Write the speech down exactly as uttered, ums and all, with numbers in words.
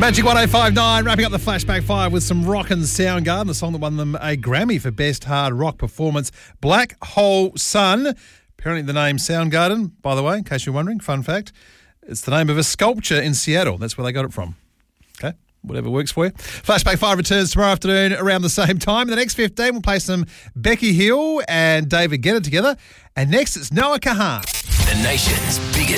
Magic one oh five point nine, wrapping up the Flashback Five with some Rockin' Soundgarden, the song that won them a Grammy for Best Hard Rock Performance, Black Hole Sun. Apparently the name Soundgarden, by the way, in case you're wondering, fun fact, it's the name of a sculpture in Seattle. That's where they got it from. Okay, whatever works for you. Flashback Five returns tomorrow afternoon around the same time. In the next fifteen, we'll play some Becky Hill and David Guetta together. And next, it's Noah Kahan. The nation's biggest